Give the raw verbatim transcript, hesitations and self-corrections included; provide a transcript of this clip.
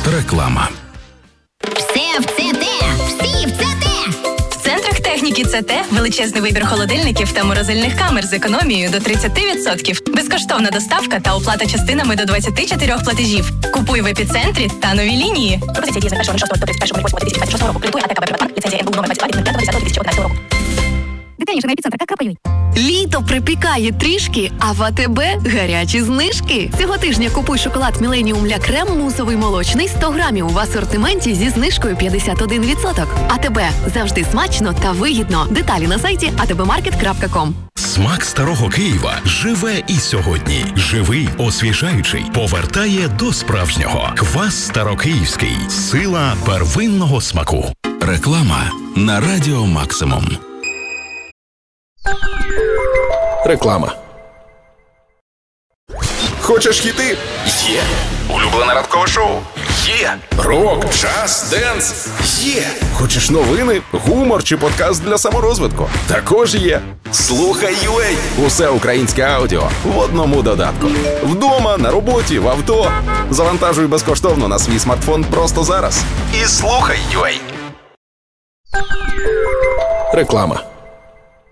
Реклама. Все в ЦТ! Всі в ЦТ! В центрах техніки ЦТ величезний вибір холодильників та морозильних камер з економією до тридцять відсотків. Безкоштовна доставка та оплата частинами до двадцять чотири платежів. Купуй в епіцентрі та нові лінії. Пропозиція діє з першого шостого до тридцять першого восьмого дві тисячі двадцять шостого року. Кредитує АТК «Приватбанк». Ліцензія ен бе у номер двадцять два від п'ятого десятого дві тисячі одинадцятого року. Детальніше на епіцентр крапка ю а. Літо припікає трішки, а в АТБ гарячі знижки. Цього тижня купуй шоколад Міленіум Ля Крем мусовий молочний сто грамів в асортименті зі знижкою п'ятдесят один відсоток. АТБ. Завжди смачно та вигідно. Деталі на сайті а те бе маркет крапка ком. Смак старого Києва живе і сьогодні. Живий, освіжаючий, повертає до справжнього. Квас Старокиївський. Сила первинного смаку. Реклама на Радіо Максимум. Реклама. Хочеш хіти? Є. Улюблене ранкове шоу? Є. Рок, джаз, денс? Є. Хочеш новини, гумор чи подкаст для саморозвитку? Також є. Слухай ю а. Усе українське аудіо в одному додатку. Вдома, на роботі, в авто. Завантажуй безкоштовно на свій смартфон просто зараз. І слухай ю а. Реклама.